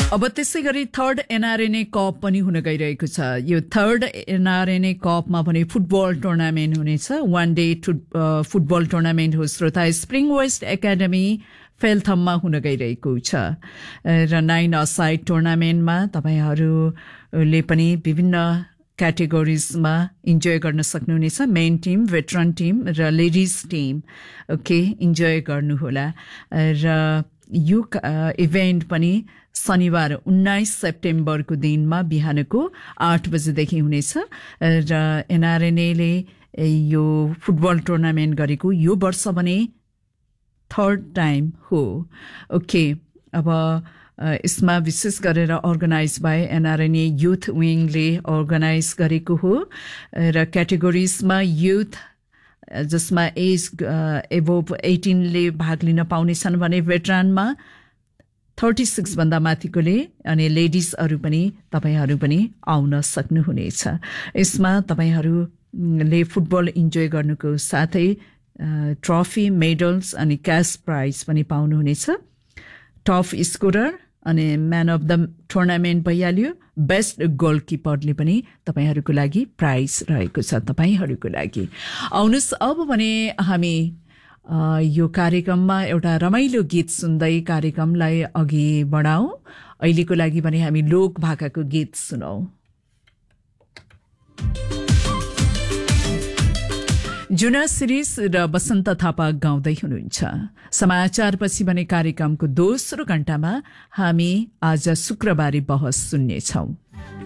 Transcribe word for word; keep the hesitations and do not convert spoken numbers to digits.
अब त्यसै गरी थर्ड एनआरएनए कप पनि हुन गइरहेको छ। यो थर्ड एनआरएनए कपमा पनि फुटबल टुर्नामेन्ट हुनेछ। वान डे फुटबल टुर्नामेन्ट हो श्रोता। स्प्रिङ वेस्ट एकाडेमी फेलथममा हुन गइरहेको छ र नाइन असाइड टुर्नामेन्टमा तपाईहरूले पनि विभिन्न क्याटेगोरिजमा इन्जोय गर्न सक्नुहुनेछ। मेन टिम, भेटरन टिम र लेडिज टिम ओके इन्जोय गर्नुहोला। र यो इभेन्ट पनि शनिबार उन्नाइस सेप्टेम्बरको दिनमा बिहानको आठ बजेदेखि हुनेछ र एनआरएनएले यो फुटबल टुर्नामेन्ट गरेको यो वर्ष भने थर्ड टाइम हो। ओके अब यसमा विशेष गरेर organise by NRNA youth विङले organise गरेको हो र क्याटेगोरिजमा युथ जसमा एज एभोभ एटिनले भाग लिन पाउनेछन् भने भेटरानमा थर्टी सिक्स भन्दा माथिकोले अनि लेडिजहरू पनि तपाईहरू पनि आउन सक्नुहुनेछ। यसमा तपाईहरूले फुटबल इन्जोय गर्नुको साथै ट्रफी, मेडल्स अनि क्यास प्राइज पनि पाउनुहुनेछ। टप स्कोरर अनि म्यान अफ द टुर्नामेन्ट भइहाल्यो। बेस्ट गोलकिपरले पनि तपाईहरूको लागि प्राइज रहेको छ तपाईहरूको लागि। आउनुहोस् अब भने हामी यो कार्यक्रममा एउटा रमाइलो गीत सुन्दै कार्यक्रमलाई अघि बढाउँ। अहिलेको लागि भने हामी लोक भाकाको गीत सुनौँ। जुना सिरिस र बसन्त थापा गाउँदै हुनुहुन्छ। समाचारपछि भने कार्यक्रमको दोस्रो घण्टामा हामी आज शुक्रबारे बहस सुन्नेछौँ।